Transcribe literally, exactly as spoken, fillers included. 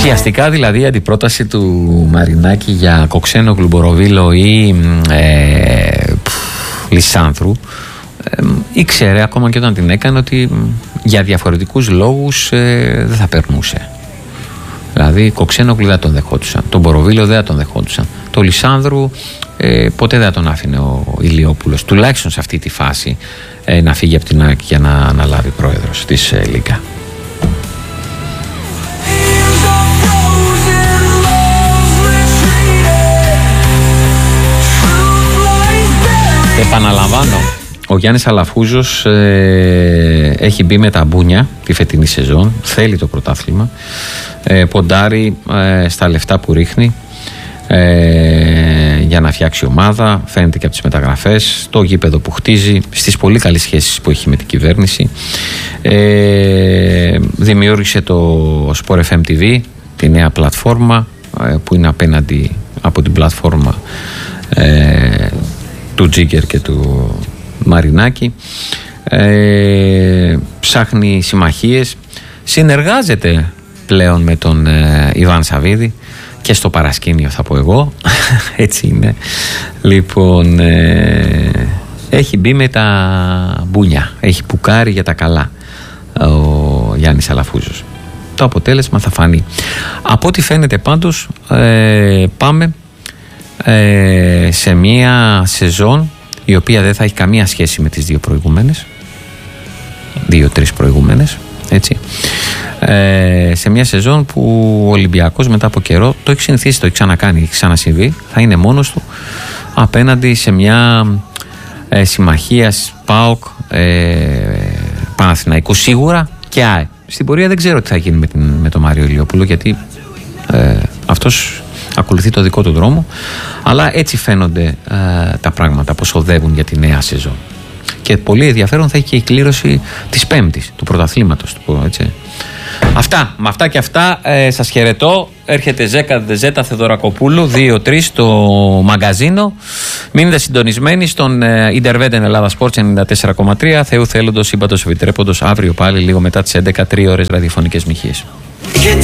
Ουσιαστικά δηλαδή η αντιπρόταση του Μαρινάκη για Κοξένογλου, Μποροβίλο ή ε, Λισάνδρου ε, ήξερε ακόμα και όταν την έκανε ότι για διαφορετικούς λόγους ε, δεν θα περνούσε. Δηλαδή Κοξένογλου δεν τον δεχόντουσαν, τον Μποροβίλο δεν τον δεχόντουσαν, το Λισάνδρου ε, ποτέ δεν τον άφηνε ο Ηλιόπουλος, τουλάχιστον σε αυτή τη φάση ε, να φύγει από την ΑΕΚ για να αναλάβει πρόεδρος της ε, Λίγκα. Επαναλαμβάνω, ο Γιάννης Αλαφούζος ε, έχει μπει με τα μπούνια τη φετινή σεζόν, θέλει το πρωτάθλημα, ε, ποντάρει ε, στα λεφτά που ρίχνει ε, για να φτιάξει ομάδα, φαίνεται και από τις μεταγραφές, το γήπεδο που χτίζει, στις πολύ καλές σχέσεις που έχει με την κυβέρνηση. Ε, δημιούργησε το Sport εφ εμ τι βι, τη νέα πλατφόρμα ε, που είναι απέναντι από την πλατφόρμα ε, του Τζίγκερ και του Μαρινάκη. Ε, ψάχνει συμμαχίες, συνεργάζεται πλέον με τον ε, Ιβάν Σαββίδη και στο παρασκήνιο θα πω εγώ. Έτσι είναι. Λοιπόν ε, έχει μπει με τα μπούνια, έχει πουκάρει για τα καλά ο Γιάννης Αλαφούζος. Το αποτέλεσμα θα φανεί. Από ό,τι φαίνεται πάντως ε, πάμε ε, σε μία σεζόν η οποία δεν θα έχει καμία σχέση με τις δύο προηγούμενες, δύο-τρεις προηγούμενες, έτσι. Ε, σε μια σεζόν που ο Ολυμπιακός μετά από καιρό το έχει συνηθίσει, το έχει ξανακάνει, έχει ξανασυμβεί, θα είναι μόνος του απέναντι σε μια ε, συμμαχία ΠΑΟΚ, ε, Παναθηναϊκού σίγουρα και ΑΕ. Στην πορεία δεν ξέρω τι θα γίνει με, την, με τον Μάριο Ηλιόπουλο, γιατί ε, αυτός ακολουθεί το δικό του δρόμο, αλλά έτσι φαίνονται ε, τα πράγματα πως οδεύουν για τη νέα σεζόν. Και πολύ ενδιαφέρον θα έχει και η κλήρωση της Πέμπτης, του πρωταθλήματος, έτσι. Αυτά, με αυτά και αυτά ε, σας χαιρετώ. Έρχεται Ζέκα Δεζέτα Θεοδωρακοπούλου δύο τρία στο μαγκαζίνο. Μείνετε συντονισμένοι στον ε, Ιντερβέντεν Ελλάδα Sports ενενήντα τέσσερα κόμμα τρία. Θεού θέλοντος, σύμπαντος, επιτρέποντος, αύριο πάλι λίγο μετά τις έντεκα, τρία ώρες ραδιοφωνικές μοιχείες.